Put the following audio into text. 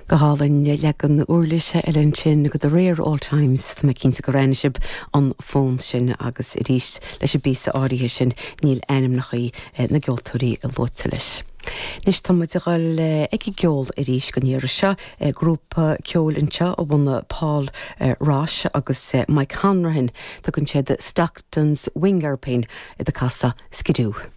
Gahalin legan úrlise Ellen sin go the rare all times the McKinsey Goranishib on phone sin agus iris leis bísa áirithe sin níl enim nach na geoltóirí a lótelis. Nis tamaidigal egi geol iris gan níra se grúpa ceol incha ó buna Paul Ross agus Mike Hanrahan tá gon sé de Stockton's Wingerpain i de casa skidú.